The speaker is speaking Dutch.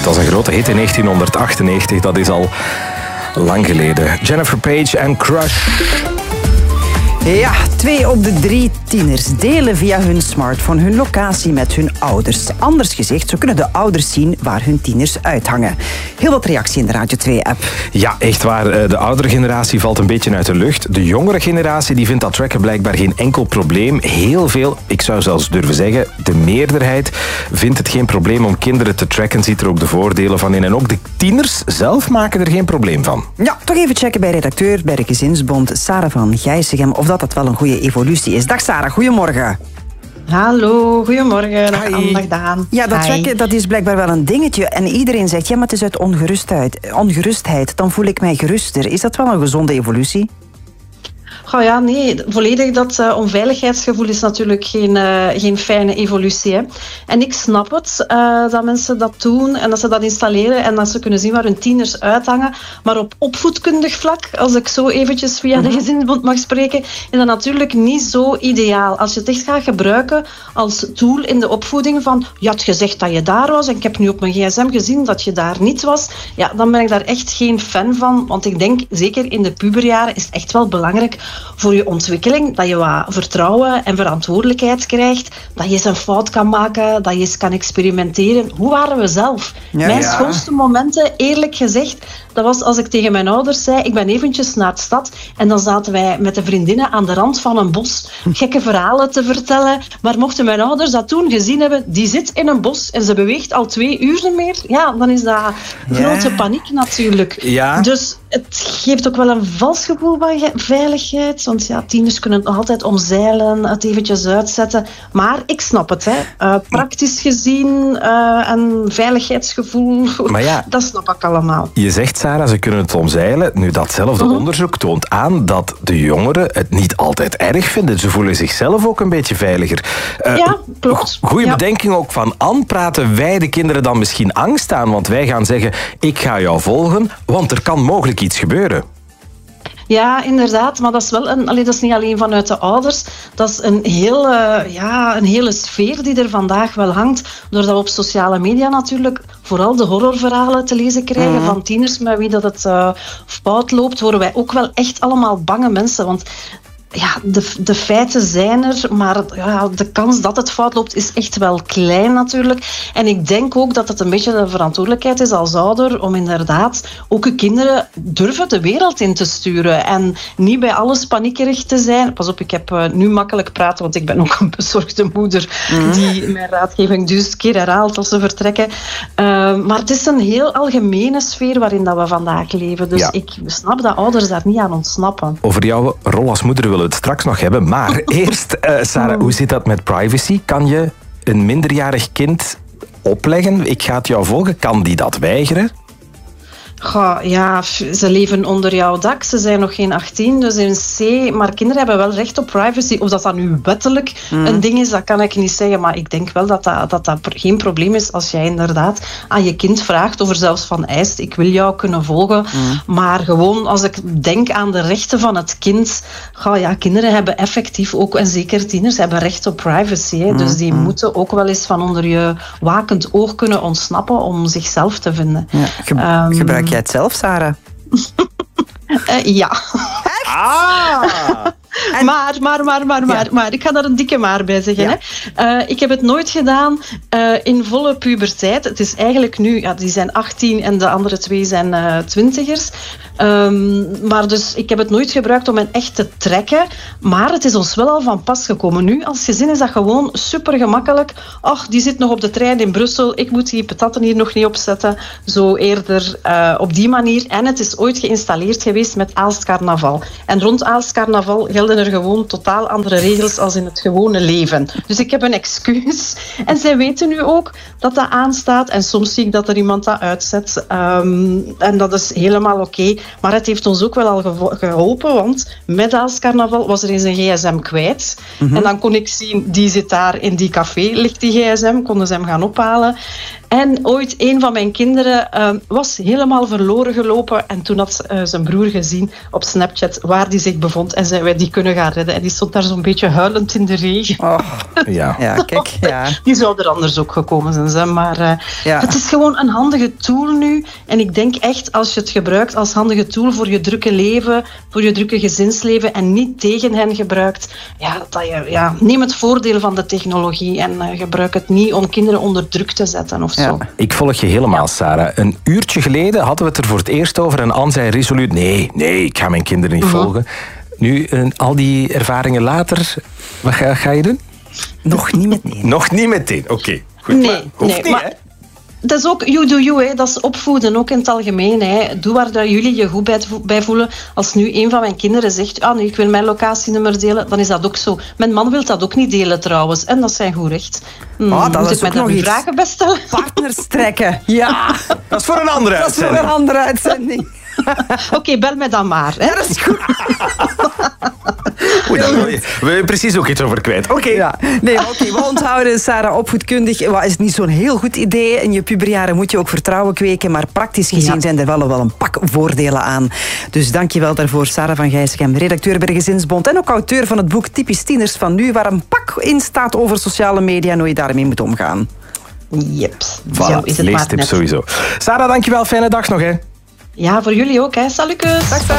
was een grote hit in 1998, dat is al lang geleden. Jennifer Page en Crush. Ja, 2 op de 3 tieners delen via hun smartphone hun locatie met hun ouders. Anders gezegd, zo kunnen de ouders zien waar hun tieners uithangen. Heel wat reactie in de Radio 2-app. Ja, echt waar. De oudere generatie valt een beetje uit de lucht. De jongere generatie die vindt dat tracken blijkbaar geen enkel probleem. Heel veel, ik zou zelfs durven zeggen, de meerderheid vindt het geen probleem om kinderen te tracken. Ziet er ook de voordelen van in. En ook de tieners zelf maken er geen probleem van. Ja, toch even checken bij redacteur bij de Gezinsbond Sarah van Gijsegem of dat wel een goede evolutie is. Dag Sarah, goedemorgen. Hallo, goedemorgen. Dag Anne, dag Daan. Ja, dat tracken, dat is blijkbaar wel een dingetje. En iedereen zegt, ja, maar het is uit ongerustheid. Dan voel ik mij geruster. Is dat wel een gezonde evolutie? Oh ja, nee, volledig dat onveiligheidsgevoel is natuurlijk geen fijne evolutie. Hè. En ik snap het, dat mensen dat doen en dat ze dat installeren en dat ze kunnen zien waar hun tieners uithangen. Maar op opvoedkundig vlak, als ik zo eventjes via de Gezinsbond mag spreken, is dat natuurlijk niet zo ideaal. Als je het echt gaat gebruiken als tool in de opvoeding van, je had gezegd dat je daar was en ik heb nu op mijn gsm gezien dat je daar niet was, ja, dan ben ik daar echt geen fan van. Want ik denk, zeker in de puberjaren is het echt wel belangrijk voor je ontwikkeling, dat je wat vertrouwen en verantwoordelijkheid krijgt, dat je eens een fout kan maken, dat je eens kan experimenteren. Hoe waren we zelf? Mijn schoonste momenten, eerlijk gezegd, dat was als ik tegen mijn ouders zei, ik ben eventjes naar de stad en dan zaten wij met de vriendinnen aan de rand van een bos gekke verhalen te vertellen. Maar mochten mijn ouders dat toen gezien hebben, die zit in een bos en ze beweegt al 2 uur meer, ja, dan is dat grote paniek natuurlijk. Ja. Dus het geeft ook wel een vals gevoel van veiligheid. Want ja, tieners kunnen het nog altijd omzeilen, het eventjes uitzetten. Maar ik snap het, hè. Praktisch gezien en veiligheidsgevoel, maar ja, dat snap ik allemaal. Je zegt, Sarah, ze kunnen het omzeilen. Nu, datzelfde onderzoek toont aan dat de jongeren het niet altijd erg vinden. Ze voelen zichzelf ook een beetje veiliger. Ja, klopt. Goeie bedenking ook van Anne. Praten wij de kinderen dan misschien angst aan? Want wij gaan zeggen, ik ga jou volgen, want er kan mogelijk iets gebeuren. Ja, inderdaad. Maar dat is wel dat is niet alleen vanuit de ouders. Dat is een hele sfeer die er vandaag wel hangt. Doordat we op sociale media natuurlijk vooral de horrorverhalen te lezen krijgen van tieners met wie dat het fout loopt, worden wij ook wel echt allemaal bange mensen. Want ja, de feiten zijn er, maar ja, de kans dat het fout loopt is echt wel klein natuurlijk. En ik denk ook dat het een beetje de verantwoordelijkheid is als ouder om inderdaad ook je kinderen durven de wereld in te sturen en niet bij alles paniekerig te zijn. Pas op, ik heb nu makkelijk praten, want ik ben ook een bezorgde moeder die mijn raadgeving 1000 keer herhaalt als ze vertrekken. Maar het is een heel algemene sfeer waarin dat we vandaag leven. Dus ik snap dat ouders daar niet aan ontsnappen. Over jouw rol als moeder willen we het straks nog hebben. Maar eerst, Sarah, hoe zit dat met privacy? Kan je een minderjarig kind opleggen? Ik ga het jou volgen. Kan die dat weigeren? Goh, ja, ze leven onder jouw dak. Ze zijn nog geen 18, dus in C. Maar kinderen hebben wel recht op privacy. Of dat nu wettelijk een ding is, dat kan ik niet zeggen. Maar ik denk wel dat geen probleem is als jij inderdaad aan je kind vraagt of er zelfs van eist, ik wil jou kunnen volgen. Maar gewoon als ik denk aan de rechten van het kind, kinderen hebben effectief ook, en zeker tieners, hebben recht op privacy. Hè. Dus die moeten ook wel eens van onder je wakend oog kunnen ontsnappen om zichzelf te vinden. Ja, gebruik jij het zelf, Sarah? Ja. Echt? Maar, ik ga daar een dikke maar bij zeggen. Ja. Hè. Ik heb het nooit gedaan in volle puberteit. Het is eigenlijk nu, die zijn 18 en de andere 2 zijn 20ers. Maar dus ik heb het nooit gebruikt om hen echt te trekken. Maar het is ons wel al van pas gekomen. Nu, als gezin is dat gewoon super gemakkelijk. Ach, die zit nog op de trein in Brussel. Ik moet die patatten hier nog niet opzetten. Zo eerder op die manier. En het is ooit geïnstalleerd geweest met Aalst Carnaval. En rond Aalst Carnaval gelden er gewoon totaal andere regels als in het gewone leven. Dus ik heb een excuus. En zij weten nu ook dat dat aanstaat. En soms zie ik dat er iemand dat uitzet. En dat is helemaal oké. Maar het heeft ons ook wel al geholpen, want met Aalst Carnaval was er eens een gsm kwijt. En dan kon ik zien, die zit daar in die café, ligt die gsm, konden ze hem gaan ophalen. En ooit een van mijn kinderen was helemaal verloren gelopen. En toen had zijn broer gezien op Snapchat waar die zich bevond. En zei, wij die kunnen gaan redden. En die stond daar zo'n beetje huilend in de regen. Oh, ja, kijk. Ja. Die zou er anders ook gekomen zijn. Maar het is gewoon een handige tool nu. En ik denk echt, als je het gebruikt als handige tool voor je drukke leven, voor je drukke gezinsleven en niet tegen hen gebruikt, neem het voordeel van de technologie en gebruik het niet om kinderen onder druk te zetten of zo. Ik volg je helemaal, Sarah. Een uurtje geleden hadden we het er voor het eerst over en Anne zei resoluut, nee, ik ga mijn kinderen niet volgen. Nu, al die ervaringen later, wat ga je doen? Nog niet meteen. Nog niet meteen, oké. Goed, maar dat is ook you do you, hè. Dat is opvoeden, ook in het algemeen. Hè. Doe waar jullie je goed bij voelen. Als nu een van mijn kinderen zegt, ik wil mijn locatienummer delen, dan is dat ook zo. Mijn man wil dat ook niet delen trouwens. En dat is zijn goed recht. Dat moet is ik mij nog dan iets. vragen bestellen? Partners trekken. Ja. Dat is voor een andere uitzending. Dat is voor een andere uitzending. Oké, bel mij dan maar. Hè. Ja, dat is goed. Oei, daar wil je precies ook iets over kwijt. Oké. Ja. We onthouden, Sarah, opvoedkundig. Is niet zo'n heel goed idee. In je puberjaren moet je ook vertrouwen kweken, maar praktisch gezien zijn er wel een pak voordelen aan. Dus dank je wel daarvoor, Sarah van Gijsegem, redacteur bij de Gezinsbond en ook auteur van het boek Typisch Tieners van Nu, waar een pak in staat over sociale media en hoe je daarmee moet omgaan. Yep. Voilà, Zo is het leestip maar net. sowieso. Sarah, dankjewel. Fijne dag nog, hè. Ja, voor jullie ook, hè. Salutjes. Dag, Sarah.